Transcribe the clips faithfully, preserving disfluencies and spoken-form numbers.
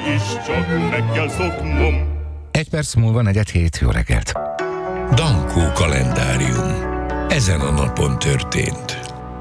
is csak meg kell szoknom. Egy perc múlva negyed hét, jó reggelt. Dankó kalendárium. Ezen a napon történt.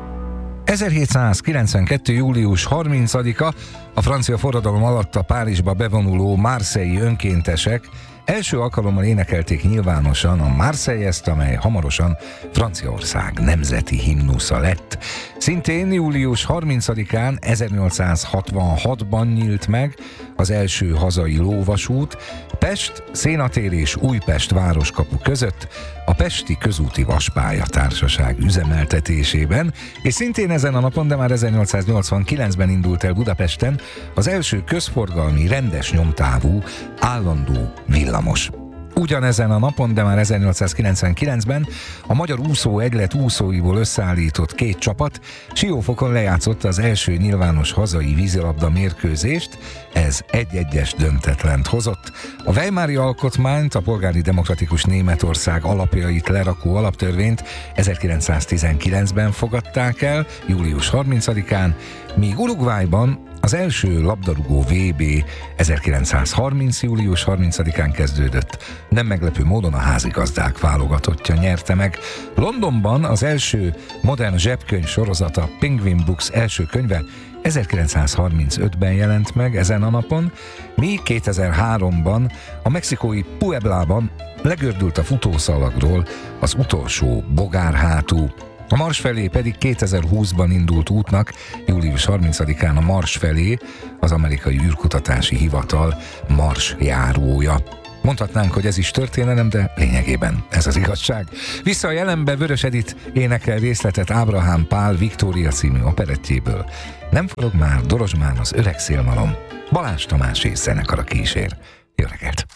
ezerhétszázkilencvenkettő. július harmincadika, a francia forradalom alatt a Párizsba bevonuló marseille-i önkéntesek első alkalommal énekelték nyilvánosan a Marseillaise-t, amely hamarosan Franciaország nemzeti himnusza lett. Szintén július harmincadikán ezernyolcszázhatvanhatban nyílt meg az első hazai lóvasút Pest, Szénatér és Újpest városkapu között a Pesti Közúti Vaspálya Társaság üzemeltetésében, és szintén ezen a napon, de már ezernyolcszáznyolcvankilencben indult el Budapesten az első közforgalmi, rendes nyomtávú, állandó villamos. Ugyanezen a napon, de már ezernyolcszázkilencvenkilencben a Magyar Úszó Egylet úszóiból összeállított két csapat Siófokon lejátszotta az első nyilvános hazai vízilabda mérkőzést, ez egy-egyes döntetlent hozott. A Weimari Alkotmányt, a polgári demokratikus Németország alapjait lerakó alaptörvényt ezerkilencszáztizenkilencben fogadták el, július harmincadikán, míg Uruguayban az első labdarúgó vé bé ezerkilencszázharminc. július harmincadikán kezdődött. Nem meglepő módon a házigazdák válogatottja nyerte meg. Londonban az első modern zsebkönyv sorozata, Penguin Books első könyve ezerkilencszázharmincötben jelent meg ezen a napon, míg kétezer-háromban a mexikói Pueblában legördült a futószalagról az utolsó bogárhátú. A Mars felé pedig kétezer-húszban indult útnak, július harmincadikán a Mars felé az amerikai űrkutatási hivatal Mars járója. Mondhatnánk, hogy ez is történelem, de lényegében ez az igazság. Vissza a jelenbe, Vörös Edit énekel részletet Ábrahám Pál Viktória című operettjéből. Nem forog már Dorozsmán az öreg szélmalom, Balázs Tamás és zenekara kísér. Jó reggelt!